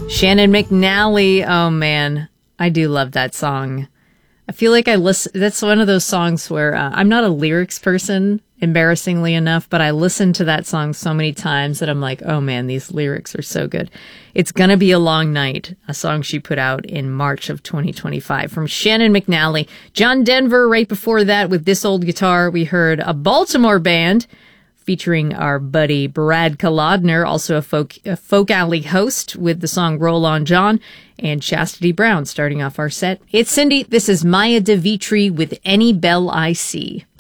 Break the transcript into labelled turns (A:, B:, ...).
A: Shannon McNally. Oh man, I do love that song. I feel like that's one of those songs where I'm not a lyrics person, embarrassingly enough, but I listen to that song so many times that I'm like, oh man, these lyrics are so good. It's Gonna Be a Long Night, a song she put out in March of 2025 from Shannon McNally. John Denver, right before that with This Old Guitar, we heard a Baltimore band featuring our buddy Brad Kolodner, also a folk alley host, with the song Roll On John, and Chastity Brown starting off our set. It's Cindy. This is Maya DeVitri with Any Bell I See.